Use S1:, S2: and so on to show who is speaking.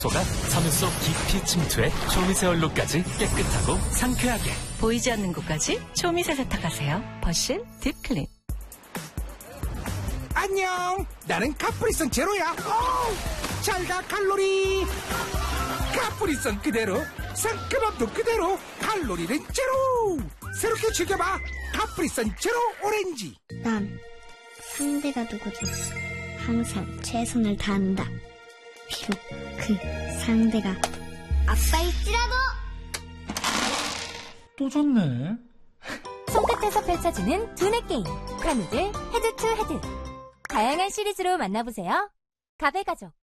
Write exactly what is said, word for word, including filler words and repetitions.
S1: 소가 섬유 속 깊이 침투해 초미세얼로까지 깨끗하고 상쾌하게
S2: 보이지 않는 곳까지 초미세 세탁하세요. 버실 딥클린.
S3: 안녕, 나는 카프리선 제로야. 잘가 칼로리. 카프리선 그대로, 상큼함도 그대로, 칼로리는 제로. 새롭게 즐겨봐, 카프리선 제로 오렌지.
S4: 난 상대가 누구든 항상 최선을 다한다. 비록 그 상대가 아빠일지라도.
S5: 또 졌네.
S6: 손끝에서 펼쳐지는 두뇌 게임 카누들 헤드 투 헤드. 다양한 시리즈로 만나보세요. 가베가족.